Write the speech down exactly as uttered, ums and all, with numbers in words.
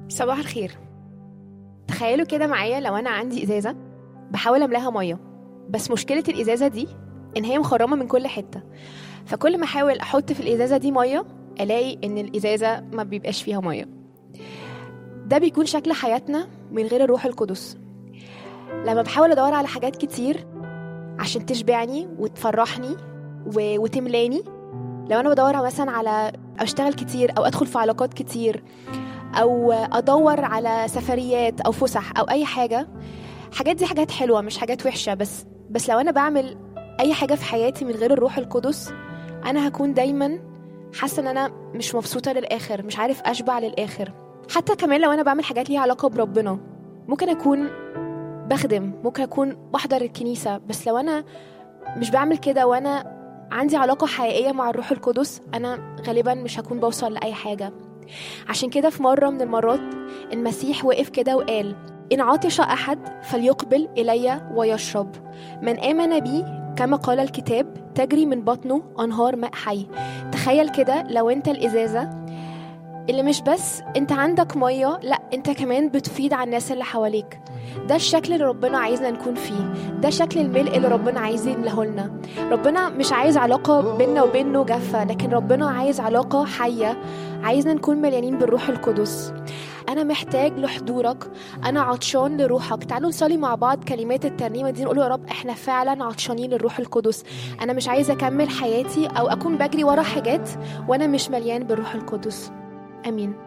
صباح الخير. تخيلوا كده معايا لو انا عندي ازازه بحاول املاها ميه، بس مشكله الازازه دي ان هي مخرمه من كل حته، فكل ما احاول احط في الازازه دي ميه الاقي ان الازازه ما بيبقاش فيها ميه. ده بيكون شكل حياتنا من غير الروح القدس. لما بحاول ادور على حاجات كتير عشان تشبعني وتفرحني و... وتملاني، لو انا بدور مثلا على اشتغل كتير او ادخل في علاقات كتير او ادور على سفريات او فسح او اي حاجه، حاجات دي حاجات حلوه مش حاجات وحشه، بس بس لو انا بعمل اي حاجه في حياتي من غير الروح القدس انا هكون دايما حاسه ان انا مش مبسوطه للاخر، مش عارف اشبع للاخر. حتى كمان لو انا بعمل حاجات ليها علاقه بربنا، ممكن اكون بخدم، ممكن اكون بحضر الكنيسه، بس لو انا مش بعمل كده وانا عندي علاقه حقيقيه مع الروح القدس انا غالبا مش هكون بوصل لاي حاجه. عشان كده في مرة من المرات المسيح وقف كده وقال: إن عطش أحد فليقبل إلي ويشرب، من آمن بي كما قال الكتاب تجري من بطنه أنهار ماء حي. تخيل كده لو أنت الإزازة اللي مش بس أنت عندك مية، لا أنت كمان بتفيد على الناس اللي حواليك. ده الشكل اللي ربنا عايزنا نكون فيه، ده شكل الملء اللي ربنا عايز يملاه لنا. ربنا مش عايز علاقة بيننا وبينه جافة، لكن ربنا عايز علاقة حية، عايزنا نكون مليانين بالروح القدس. أنا محتاج لحضورك، أنا عطشان لروحك. تعالوا نصلي مع بعض كلمات الترنيمة دي، نقول يا رب إحنا فعلا عطشانين للروح القدس. أنا مش عايزة أكمل حياتي أو أكون بجري ورا حاجات وأنا مش مليان بالروح القدس. آمين.